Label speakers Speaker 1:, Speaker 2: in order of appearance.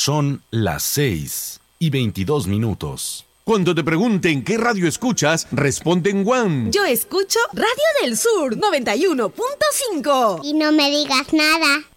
Speaker 1: Son las 6:22.
Speaker 2: Cuando te pregunten qué radio escuchas, responde en One.
Speaker 3: Yo escucho Radio del Sur 91.5.
Speaker 4: Y no me digas nada.